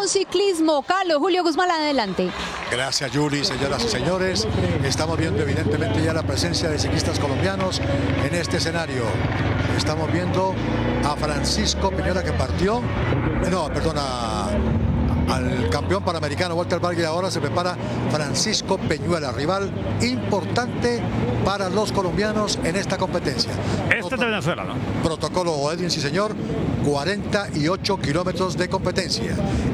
ciclismo. Carlos Julio Guzmán, adelante. Gracias, Yuli. Señoras y señores, estamos viendo evidentemente ya la presencia de ciclistas colombianos en este escenario. Estamos viendo a Francisco Peñuela, que partió, al campeón panamericano Walter Vargas, y ahora se prepara Francisco Peñuela, rival importante para los colombianos en esta competencia. Este es de Venezuela, ¿no? Protocolo Edwin, sí señor, 48 kilómetros de competencia.